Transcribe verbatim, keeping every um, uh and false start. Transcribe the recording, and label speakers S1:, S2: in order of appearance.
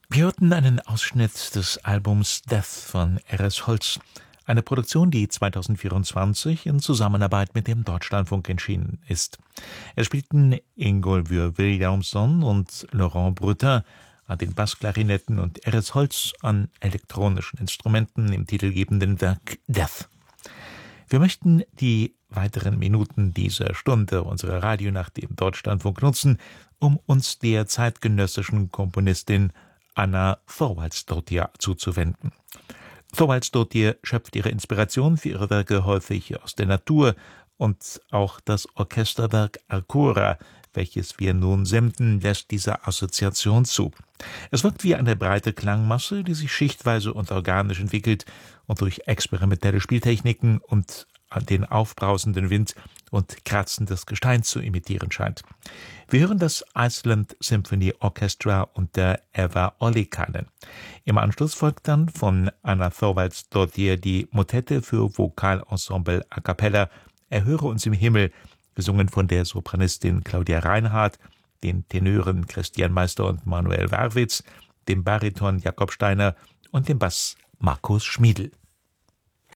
S1: Wir hörten einen Ausschnitt des Albums Death von R S. Holz, eine Produktion, die zweitausendvierundzwanzig in Zusammenarbeit mit dem Deutschlandfunk erschienen ist. Es spielten Ingólfur Vilhjálmsson und Laurent Brütter an den Bassklarinetten und R S. Holz an elektronischen Instrumenten im titelgebenden Werk Death. Wir möchten die weiteren Minuten dieser Stunde unserer Radionacht im Deutschlandfunk nutzen, um uns der zeitgenössischen Komponistin Anna Þorvaldsdóttir zuzuwenden. Þorvaldsdóttir schöpft ihre Inspiration für ihre Werke häufig aus der Natur, und auch das Orchesterwerk Alcora, welches wir nun senden, lässt dieser Assoziation zu. Es wirkt wie eine breite Klangmasse, die sich schichtweise und organisch entwickelt und durch experimentelle Spieltechniken und den aufbrausenden Wind und kratzendes Gestein zu imitieren scheint. Wir hören das Iceland Symphony Orchestra unter Eva Ollikainen. Im Anschluss folgt dann von Anna Þorvaldsdóttir die Motette für Vokalensemble a cappella Erhöre uns im Himmel, gesungen von der Sopranistin Claudia Reinhardt, den Tenören Christian Meister und Manuel Warwitz, dem Bariton Jakob Steiner und dem Bass Markus Schmiedl.